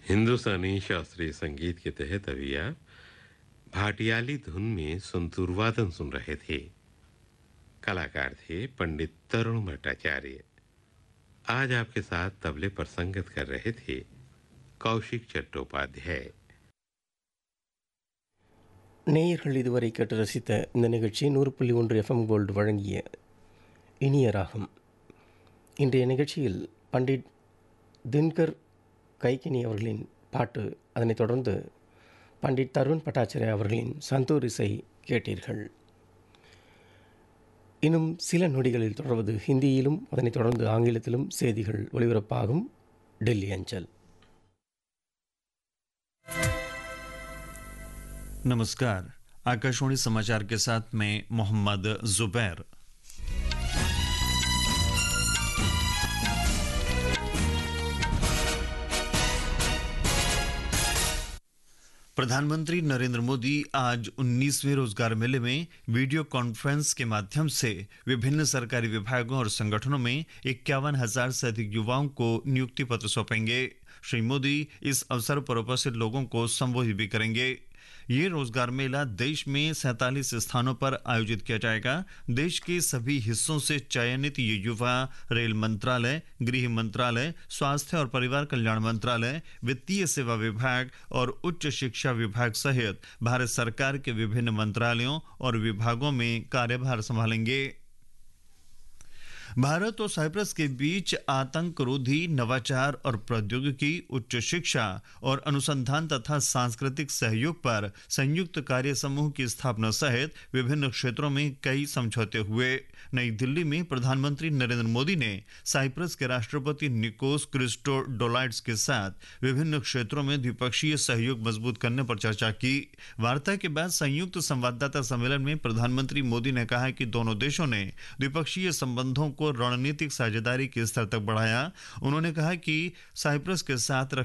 हिंदुस्तानी शास्त्रीय संगीत के तहत अभी आप भाटियाली धुन में संतूर वादन सुन रहे थे। कलाकार थे पंडित तरुण भट्टाचार्य। आज आपके साथ तबले पर संगत कर रहे थे कौशिक चट्टोपाध्याय। நேயர்கள் இதுவரை கேட்டு ரசித்த இந்த நிகழ்ச்சி 100.1 எஃப்எம் கோல்டு வழங்கிய இனிய ராகம். இன்றைய நிகழ்ச்சியில் பண்டிட் தின்கர் கைகினி அவர்களின் பாட்டு, அதனைத் தொடர்ந்து பண்டிட் தருண் பட்டாச்சார்யா அவர்களின் சந்தூர் இசை கேட்டீர்கள். இன்னும் சில நொடிகளில் தொடர்வது ஹிந்தியிலும் அதனைத் தொடர்ந்து ஆங்கிலத்திலும் செய்திகள் ஒலிபரப்பாகும். டெல்லி அஞ்சல். नमस्कार, आकाशवाणी समाचार के साथ मैं मोहम्मद जुबैर। प्रधानमंत्री नरेंद्र मोदी आज 19वें रोजगार मेले में वीडियो कॉन्फ्रेंस के माध्यम से विभिन्न सरकारी विभागों और संगठनों में 51,000 से अधिक युवाओं को नियुक्ति पत्र सौंपेंगे। श्री मोदी इस अवसर पर उपस्थित लोगों को संबोधित भी करेंगे। ये रोजगार मेला देश में 47 स्थानों पर आयोजित किया जाएगा। देश के सभी हिस्सों से चयनित ये युवा रेल मंत्रालय, गृह मंत्रालय, स्वास्थ्य और परिवार कल्याण मंत्रालय, वित्तीय सेवा विभाग और उच्च शिक्षा विभाग सहित भारत सरकार के विभिन्न मंत्रालयों और विभागों में कार्यभार संभालेंगे। भारत और साइप्रस के बीच आतंकरोधी, नवाचार और प्रौद्योगिकी, उच्च शिक्षा और अनुसंधान तथा सांस्कृतिक सहयोग पर संयुक्त कार्य समूह की स्थापना सहित विभिन्न क्षेत्रों में कई समझौते हुए। नई दिल्ली में प्रधानमंत्री नरेंद्र मोदी ने साइप्रस के राष्ट्रपति निकोस क्रिस्टोडोलाइड्स के साथ विभिन्न क्षेत्रों में द्विपक्षीय सहयोग मजबूत करने पर चर्चा की। वार्ता के बाद संयुक्त संवाददाता सम्मेलन में प्रधानमंत्री मोदी ने कहा कि दोनों देशों ने द्विपक्षीय संबंधों को रणनीतिक साझेदारी के स्तर तक बढ़ाया। उन्होंने कहा कि साइप्रस के साथ